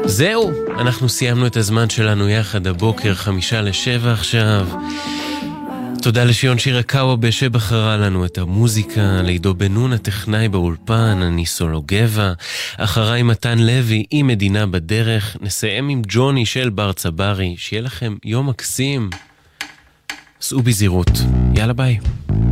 זהו, אנחנו סיימנו את הזמן שלנו יחד הבוקר, 6:55 עכשיו. תודה לשיון שירקאווה שבחרה לנו את המוזיקה, לעידו בן נון הטכנאי באולפן, אני סולו גבע, אחריי מתן לוי עם מדינה בדרך, נסיים עם ג'וני של בר צברי, שיהיה לכם יום מקסים, סעו בזירות, יאללה ביי.